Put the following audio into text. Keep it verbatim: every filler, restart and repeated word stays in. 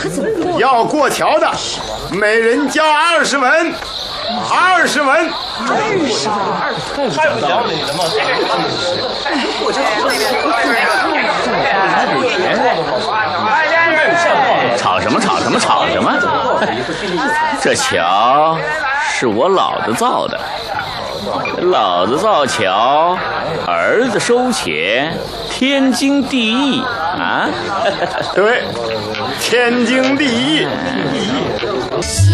要过桥的，每人交二十文，二十文。 二十文，太不讲理了嘛！我这吵什么吵什么吵什么？这桥是我老子造的，老子造桥，儿子收钱，天经地义啊！ 对，天经地义。